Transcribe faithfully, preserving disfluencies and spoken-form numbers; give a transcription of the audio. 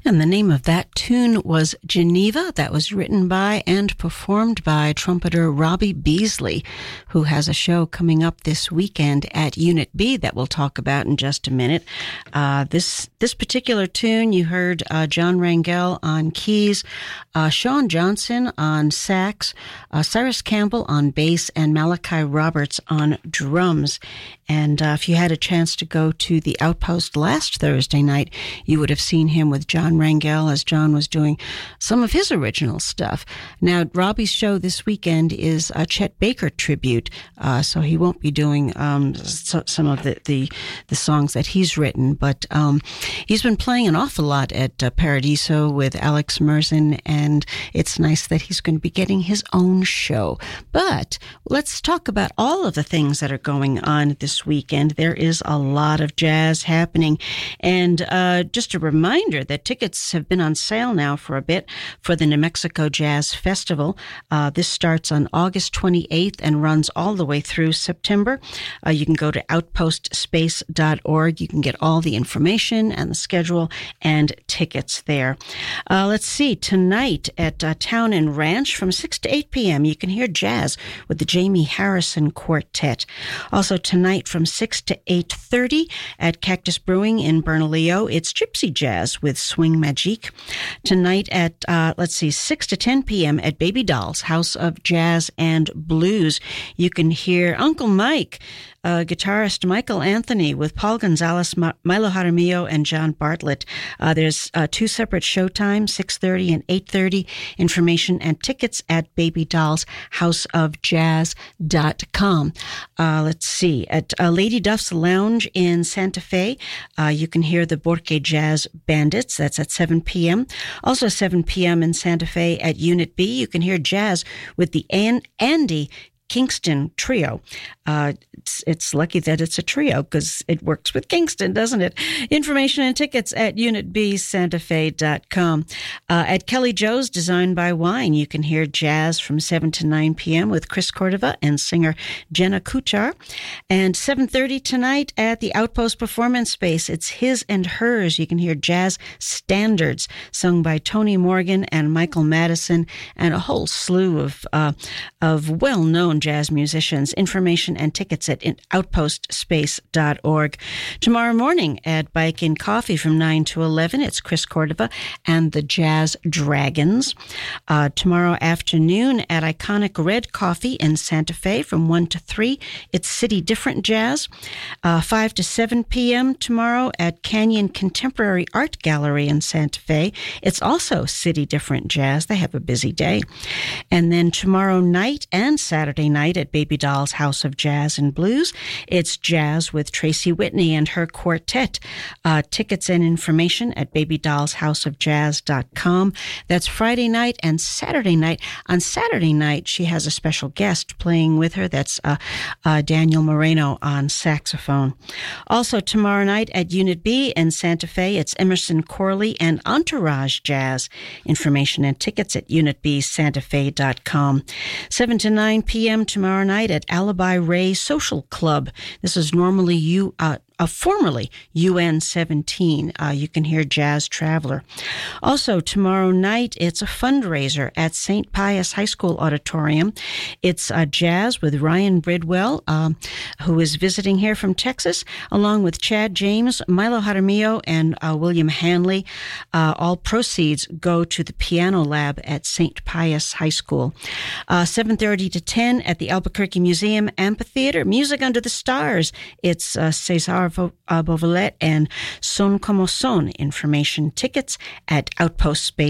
And the name of that tune was Geneva. That was written by and performed by trumpeter Robbie Beasley, who has a show coming up this weekend at Unit B that we'll talk about in just a minute. Uh, this this particular tune, you heard uh, John Rangel on keys, uh, Sean Johnson on sax, uh, Cyrus Campbell on bass, and Malachi Roberts on drums. And uh, if you had a chance to go to the Outpost last Thursday night, you would have seen him with John Rangel as John was doing some of his original stuff. Now, Robbie's show this weekend is a Chet Baker tribute, uh, so he won't be doing um, so, some of the, the, the songs that he's written, but um, he's been playing an awful lot at uh, Paradiso with Alex Merzen, and it's nice that he's going to be getting his own show. But let's talk about all of the things that are going on this weekend. There is a lot of jazz happening, and uh, just a reminder that tickets have been on sale now for a bit for the New Mexico Jazz Festival. Uh, this starts on August twenty-eighth and runs all the way through September. Uh, you can go to outpost space dot org. You can get all the information and the schedule and tickets there. Uh, let's see, tonight at uh, Town and Ranch from six to eight p.m. you can hear jazz with the Jamie Harrison Quartet. Also tonight from six to eight thirty at Cactus Brewing in Bernalillo, it's Gypsy Jazz with Swing Magique. Tonight at, uh, let's see, six to ten p.m. at Baby Doll's House of Jazz and Blues, you can hear Uncle Mike, Uh, guitarist Michael Anthony with Paul Gonzalez, Ma- Milo Jaramillo, and John Bartlett. Uh, there's uh, two separate show times, six thirty and eight thirty. Information and tickets at baby dolls house of jazz dot com. Uh, let's see. At uh, Lady Duff's Lounge in Santa Fe, uh, you can hear the Borque Jazz Bandits. That's at seven p.m. Also seven p.m. in Santa Fe at Unit B, you can hear jazz with the An- Andy Kingston Trio. Uh, it's, it's lucky that it's a trio because it works with Kingston, doesn't it? Information and tickets at unit b santa fe dot com. Uh, at Kelly Joe's Design by Wine, you can hear jazz from seven to nine p.m. with Chris Cordova and singer Jenna Kuchar. And seven thirty tonight at the Outpost Performance Space, it's His and Hers. You can hear jazz standards sung by Tony Morgan and Michael Madison and a whole slew of, uh, of well-known jazz musicians. Information and tickets at outpost space dot org. Tomorrow morning at Bike and Coffee from nine to eleven, it's Chris Cordova and the Jazz Dragons. Uh, tomorrow afternoon at Iconic Red Coffee in Santa Fe from one to three, it's City Different Jazz. Uh, five to seven p.m. tomorrow at Canyon Contemporary Art Gallery in Santa Fe, it's also City Different Jazz. They have a busy day. And then tomorrow night and Saturday night at Baby Doll's House of Jazz and Blues, it's jazz with Tracy Whitney and her quartet. Uh, tickets and information at baby dolls house of jazz dot com. That's Friday night and Saturday night. On Saturday night, she has a special guest playing with her. That's uh, uh, Daniel Moreno on saxophone. Also tomorrow night at Unit B in Santa Fe, it's Emerson Corley and Entourage Jazz. Information and tickets at unit b santa fe dot com. seven to nine p.m. tomorrow night at Alibi Ray Social Club. This is normally you, uh, uh, formerly U N seventeen. Uh, you can hear Jazz Traveler. Also, tomorrow night, it's a fundraiser at Saint Pius High School Auditorium. It's uh, jazz with Ryan Bridwell, um, who is visiting here from Texas, along with Chad James, Milo Jaramillo, and uh, William Hanley. Uh, all proceeds go to the Piano Lab at Saint Pius High School. Uh, seven thirty to ten at the Albuquerque Museum Amphitheater. Music Under the Stars. It's uh, Cesar Beauvalet and Son Como Son. Information, tickets at outpost space